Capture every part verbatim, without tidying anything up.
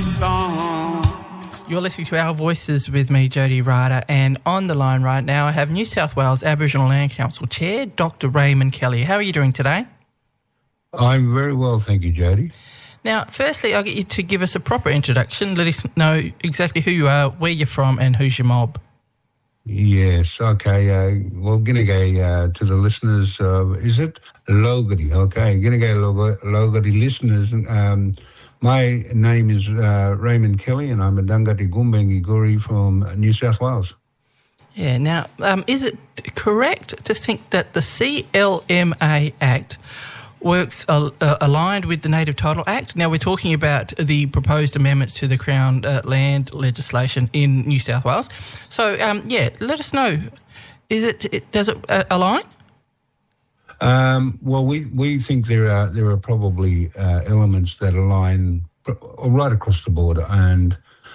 is gone. You're listening to Our Voices with me, Jody Ryder, and on the line right now I have New South Wales Aboriginal Land Council Chair, Doctor Raymond Kelly. How are you doing today? I'm very well, thank you, Jody. Now, firstly, I'll get you to give us a proper introduction. Let us know exactly who you are, where you're from, and who's your mob. Yes, okay. Uh, well, G'day uh, to the listeners. Uh, is it Logari? Okay, G'day Logari listeners. Um, my name is uh, Raymond Kelly, and I'm a Dangati Gumbengi Guri from New South Wales. Yeah. Now, um, is it correct to think that the C L M A Act works uh, uh, aligned with the Native Title Act? Now, we're talking about the proposed amendments to the Crown uh, land legislation in New South Wales. So, um, yeah, let us know. Is it, it does it uh, align? Um, well, we, we think there are there are probably uh, elements that align right across the board, and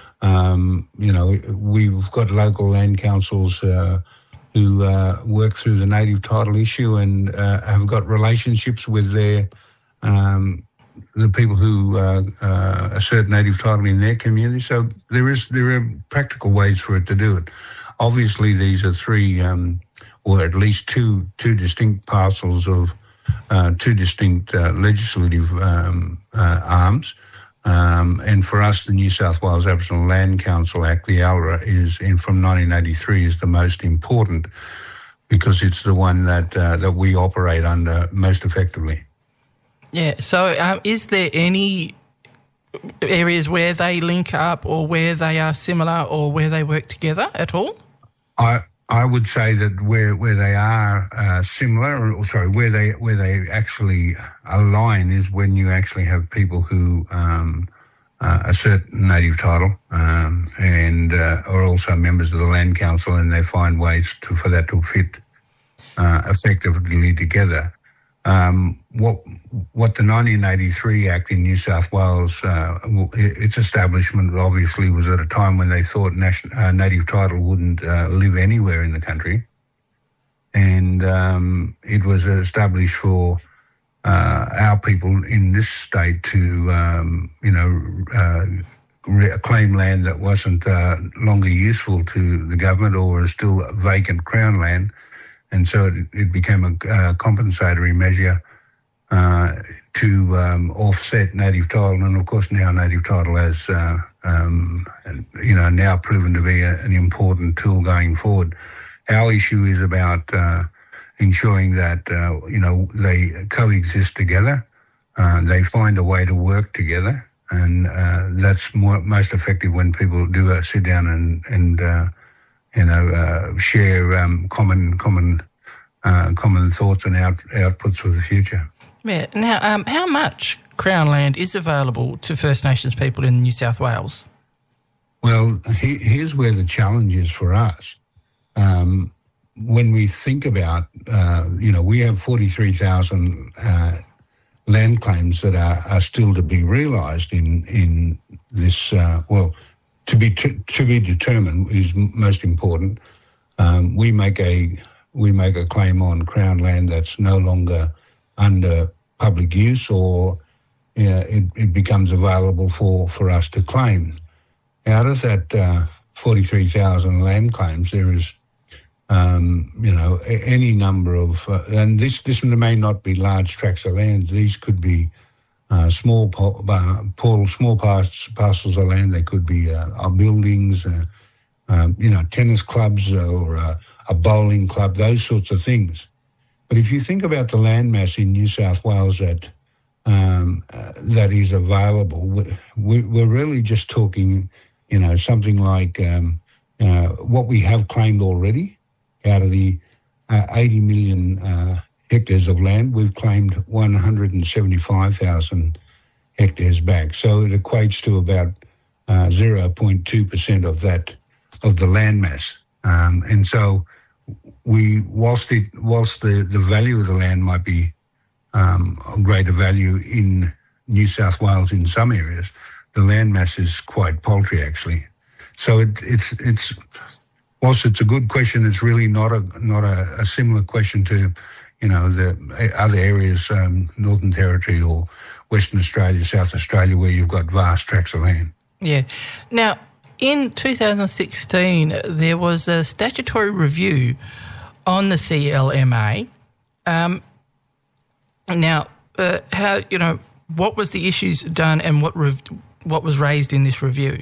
um, you know, we've got local land councils uh, who uh, work through the native title issue and uh, have got relationships with their um, the people who uh, uh, assert native title in their community. So there is there are practical ways for it to do it. Obviously, these are three, um, or at least two two distinct parcels of uh, two distinct uh, legislative um, uh, arms. Um, and for us, the New South Wales Aboriginal Land Council Act, the A L R A, is in from nineteen eighty-three, is the most important because it's the one that uh, that we operate under most effectively. Yeah. So, um, is there any areas where they link up, or where they are similar, or where they work together at all? I I would say that where where they are uh, similar, or sorry, where they where they actually align is when you actually have people who um, uh, assert native title um, and uh, are also members of the Land Council, and they find ways to, for that to fit uh, effectively together. Um, what what the nineteen eighty-three Act in New South Wales, uh, its establishment obviously was at a time when they thought national, uh, native title wouldn't uh, live anywhere in the country, and um, it was established for uh, our people in this state to, um, you know, uh, re- claim land that wasn't uh, longer useful to the government or is still vacant Crown land. And so it, it became a uh, compensatory measure uh, to um, offset native title. And, of course, now native title has, uh, um, you know, now proven to be a, an important tool going forward. Our issue is about uh, ensuring that, uh, you know, they coexist together. Uh, they find a way to work together. And uh, that's more, most effective when people do uh, sit down and, and uh, you know, uh, share um, common common uh, common thoughts and out, outputs for the future. Yeah. Now, um, how much Crown land is available to First Nations people in New South Wales? Well, he, here's where the challenge is for us. Um, when we think about, uh, you know, we have forty-three thousand uh, land claims that are, are still to be realised in in this. Uh, well. To be t- to be determined is most important. Um, we make a we make a claim on Crown land that's no longer under public use, or you know, it, it becomes available for, for us to claim. Out of that uh, forty-three thousand land claims, there is um, you know a, any number of, uh, and this this may not be large tracts of land. These could be Uh, small, uh, small parts, parcels of land. They could be uh, buildings, uh, um, you know, tennis clubs or uh, a bowling club, those sorts of things. But if you think about the land mass in New South Wales that um, uh, that is available, we, we're really just talking, you know, something like um, uh, what we have claimed already out of the uh, eighty million uh, hectares of land. We've claimed one hundred seventy-five thousand hectares back. So it equates to about uh, zero point two percent of that, of the land mass. Um, and so we, whilst it, whilst the, the value of the land might be um, of greater value in New South Wales in some areas, the land mass is quite paltry actually. So it, it's, it's, whilst it's a good question, it's really not a, not a, a similar question to, you know, the other areas, um, Northern Territory or Western Australia, South Australia, where you've got vast tracts of land. Yeah. Now, in two thousand sixteen, there was a statutory review on the C L M A. Um, now, uh, how you know what was the issues done and what rev- what was raised in this review?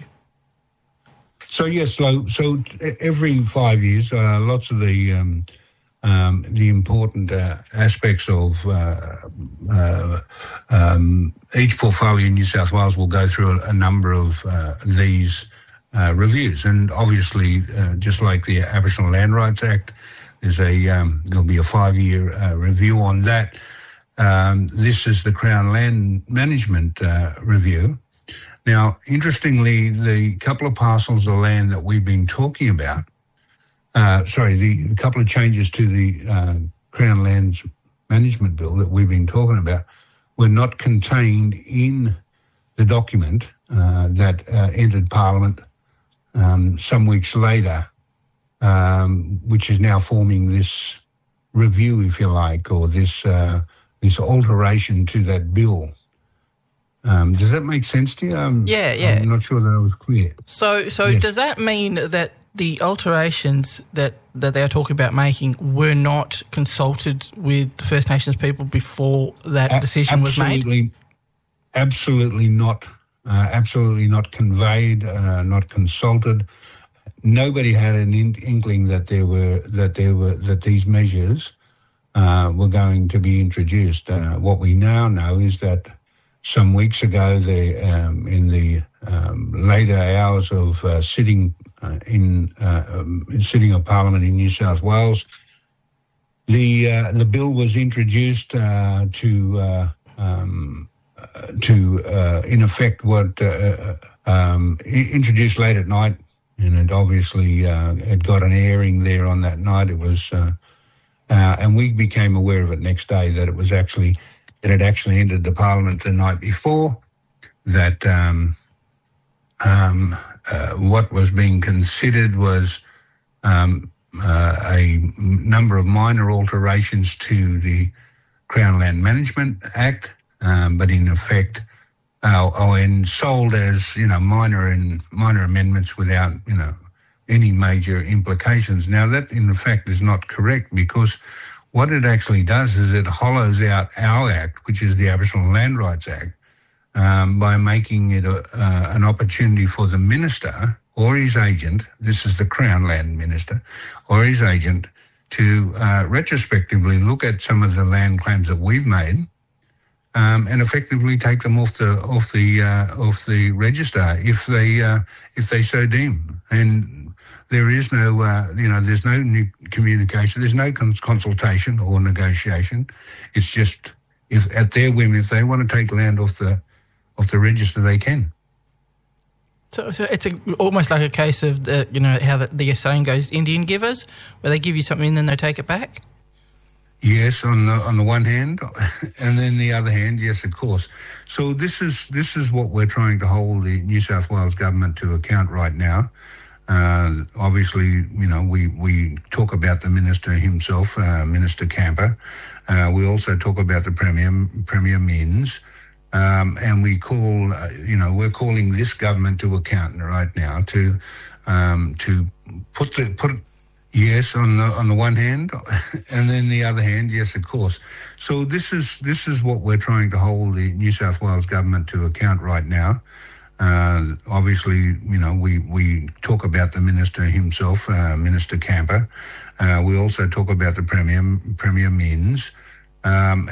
So yes, so so every five years, uh, lots of the um, um, the important uh, aspects of uh, uh, um, each portfolio in New South Wales will go through a, a number of uh, these uh, reviews, and obviously, uh, just like the Aboriginal Land Rights Act, there's a um, there'll be a five-year uh, review on that. Um, this is the Crown Land Management uh, Review. Now, interestingly, the couple of parcels of land that we've been talking about, uh, sorry, the, the couple of changes to the uh, Crown Lands Management Bill that we've been talking about were not contained in the document uh, that uh, entered Parliament um, some weeks later, um, which is now forming this review, if you like, or this uh, this alteration to that bill. Um, does that make sense to you? Um, yeah, yeah. I'm not sure that I was clear. So, so yes. Does that mean that the alterations that, that they are talking about making were not consulted with the First Nations people before that A- decision was made? Absolutely not. Uh, absolutely not conveyed, uh, not consulted. Nobody had an in- inkling that there were that there were that these measures uh, were going to be introduced. Uh, what we now know is that some weeks ago, the, um, in the um, later hours of uh, sitting uh, in uh, um, sitting of Parliament in New South Wales, the uh, the bill was introduced uh, to uh, um, uh, to uh, in effect what uh, um, introduced late at night, and it obviously uh, it got an airing there on that night. It was, uh, uh, and we became aware of it next day that it was actually. It had actually entered the Parliament the night before, that um, um, uh, what was being considered was um, uh, a number of minor alterations to the Crown Land Management Act, um, but in effect, uh, oh, and sold as, you know, minor and minor amendments without, you know, any major implications. Now, that in effect is not correct, because what it actually does is it hollows out our act, which is the Aboriginal Land Rights Act, um, by making it a, uh, an opportunity for the minister or his agent, this is the Crown Land Minister, or his agent, to uh, retrospectively look at some of the land claims that we've made um, and effectively take them off the off the uh, off the register if they uh, if they so deem. And there is no, uh, you know, there's no new communication, there's no cons- consultation or negotiation. It's just, if at their whim, if they want to take land off the off the register, they can. So, so it's a, almost like a case of, the, you know, how the, the saying goes, Indian givers, where they give you something and then they take it back? Yes, on the on the one hand, and then the other hand, yes, of course. So this is this is what we're trying to hold the New South Wales government to account right now. Uh, obviously, you know, we, we talk about the minister himself, uh, Minister Camper. Uh, we also talk about the Premier, Premier Minns. Um, and we call, uh, you know, we're calling this government to account right now to um, to put the, put yes, on the on the one hand, and then the other hand, yes, of course. So this is this is what we're trying to hold the New South Wales government to account right now. Uh, obviously, you know, we, we talk about the minister himself, uh, Minister Camper. Uh, we also talk about the Premier, Premier Minns. Um,